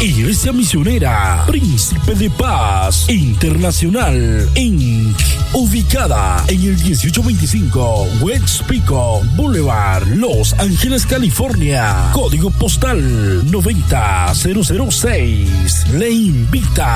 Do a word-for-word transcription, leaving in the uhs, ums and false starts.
Iglesia Misionera Príncipe de Paz Internacional incorporated, ubicada en el dieciocho veinticinco West Pico Boulevard, Los Ángeles, California, código postal noventa mil seis. Le invita